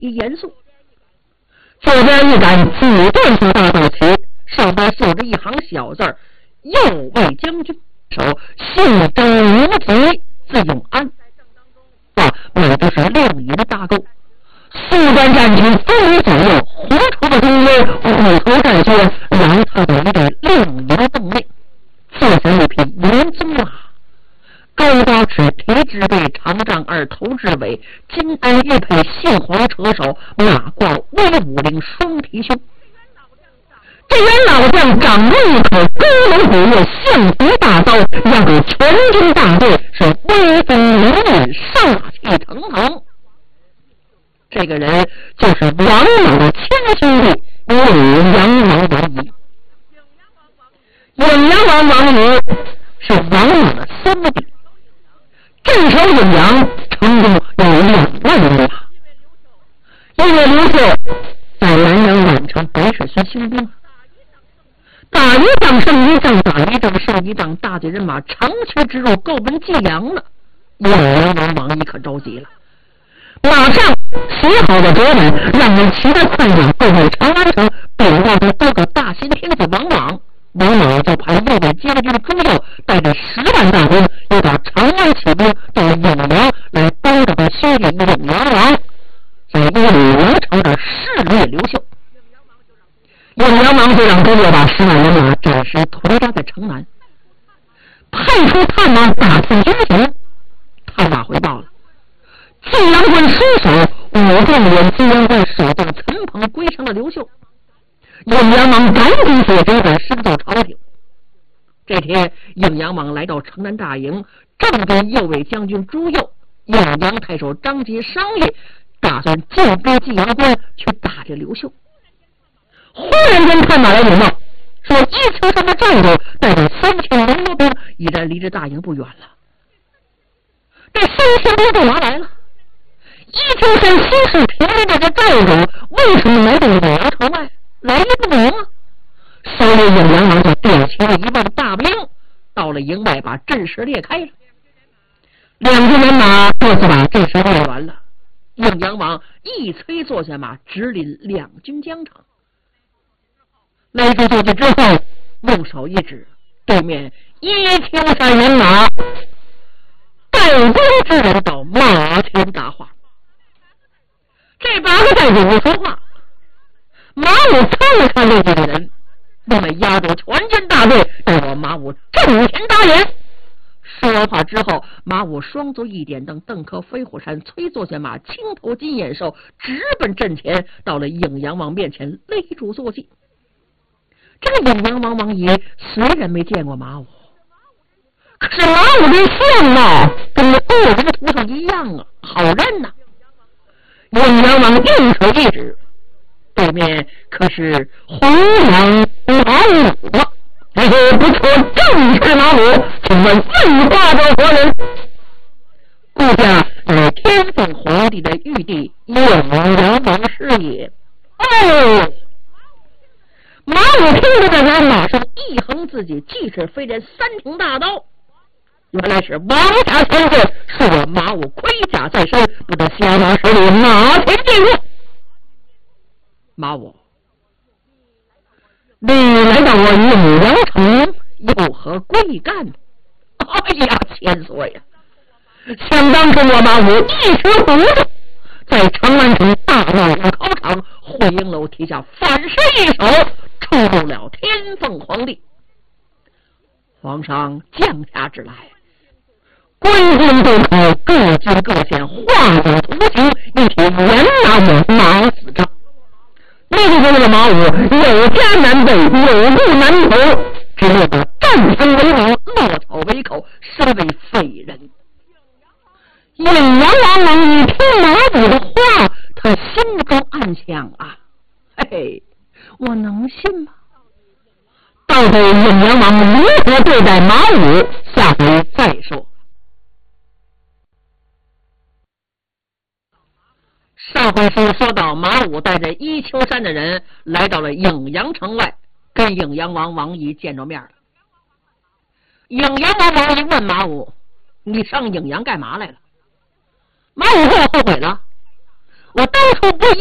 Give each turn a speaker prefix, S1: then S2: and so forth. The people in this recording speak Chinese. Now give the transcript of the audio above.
S1: 一严肃。左边一杆紫缎子大道旗，上边绣着一行小字儿：右卫将军，手姓张名籍，字永安。买的是亮银的大钩，四关战旗分离左右，红绸的中间，虎头战靴，来套的一对亮银的镫面，坐上一匹银鬃马，高8尺，蹄之背，长丈2头至尾，金鞍玉佩，杏黄车手，马挂威武领双提胸。这员老将掌着一口高龙虎跃象鼻大刀，要给全军大队是威风凛凛，煞气腾腾。这个人就是王莽的亲兄弟颍阳王王仪。颍阳王王仪是王莽的三弟，镇守颍阳成功有2万人马。因为刘秀在南阳宛城白水军兴兵，打一仗胜一仗，打一仗胜一仗，大队人马长驱直入，够奔济阳了。颍阳王王仪可着急了，马上写好的折门，让人骑着快马够奔长安城，禀告他多个大新天子王莽。王莽就派右卫将军朱佑带着10万大军，又到长安起兵，到颍阳来帮着他兄弟颍阳王在颍阳城这肆虐刘秀。颍阳王就让朱佑把10万人马暂时屯扎在城南，派出探马打听军情。探马回报了，济阳关失守，武状元济阳关守将陈鹏归降了刘秀。颍阳王赶紧写书本申奏朝廷。这天，颍阳王来到城南大营，正跟右卫将军朱佑、颍阳太守张杰商议，打算进攻济阳关去打这刘秀。忽然间，探马来禀报说，一丘山的寨主带着3000龙罗兵已然离这大营不远了。这3000兵干嘛来了？一丘山西市平林这个寨主为什么来到颍阳城外？来也不明啊！手里颍阳王就调齐了1万大兵，到了营外，把阵势裂开了。2军人马各自把阵势裂完了。颍阳王一催坐下马，直领2军疆场。勒住坐骑之后，用手一指，对面一丘山人马带兵之人到马前搭话。这8个寨主不说话。马武看了看这几个人，我们压住全军大队，带我马武阵前打人。说完话之后，马武双足一点蹬，蹬磕飞虎山，催坐下马，青头金眼兽，直奔阵前。到了颍阳王面前，勒住坐骑。这个颍阳王王仪虽然没见过马武，可是马武这相貌跟恶人的图上一样啊，好认呐。颍阳王用手一指，对面可是红阳马武啊！不错，正是马武，请问问话者何人？顾家乃天凤皇帝的玉帝颍阳王师也。哦，马武听着这人，马上一横自己，气势飞人3挺大刀。原来是王家先生，是我马武盔甲在身，不得下马手里马前进入。马武，你来到我颍阳城，有何贵干？哎呀，千岁呀！想当初我马武一时糊涂，在长安城大闹武考场，会英楼题下反身一手，触动了天凤皇帝。皇上降下旨来，官军都可各尽各县，画有图形，一起严拿我马死仗。那个时候的马武有家难备，有路难投，只落得战争为名，落草为寇，身为废人。颍阳王王一听马武的话，他心中暗想啊，嘿嘿，我能信吗？到底颍阳王如何对待马武，下回再说。上回书说到，马武带着一丘山的人来到了颍阳城外，跟颍阳王王仪见着面了。颍阳王王仪问马武：“你上颍阳干嘛来了？”马武后悔了， 我当初不